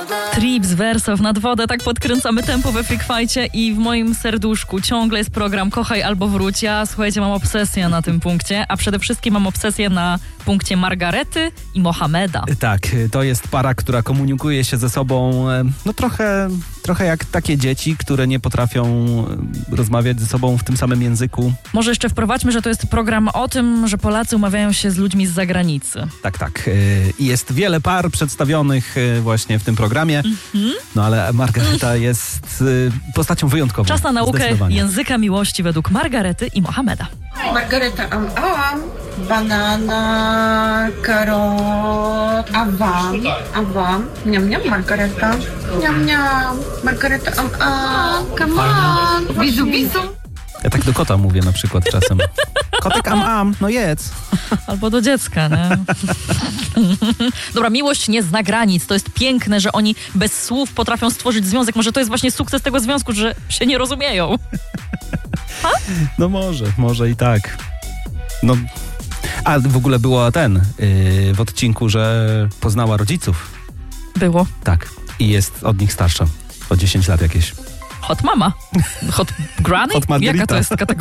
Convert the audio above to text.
Trips, Wersow, Nad wodę, tak podkręcamy tempo we Freak Fightcie i w moim serduszku ciągle jest program Kochaj albo wróć. Ja, słuchajcie, mam obsesję na tym punkcie, a przede wszystkim mam obsesję na punkcie Margarety i Mohameda. Tak, to jest para, która komunikuje się ze sobą no trochę jak takie dzieci, które nie potrafią rozmawiać ze sobą w tym samym języku. Może jeszcze wprowadźmy, że to jest program o tym, że Polacy umawiają się z ludźmi z zagranicy. Tak. I jest wiele par przedstawionych właśnie w tym programie. No ale Margareta jest postacią wyjątkową. Czas na naukę języka miłości według Margarety i Mohameda. Margareta banana, karot, a wam, niam niam Margareta, niam Margareta come on, bizu. Ja tak do kota mówię na przykład czasem. Kotek no jedz. Albo do dziecka, nie? Dobra, miłość nie zna granic. To jest piękne, że oni bez słów potrafią stworzyć związek. Może to jest właśnie sukces tego związku, że się nie rozumieją. Ha? No może i tak. No, a w ogóle było w odcinku, że poznała rodziców. Było. Tak. I jest od nich starsza. O 10 lat jakieś. Hot mama. Hot granny? Hot Margarita. Jaka to jest kategoria?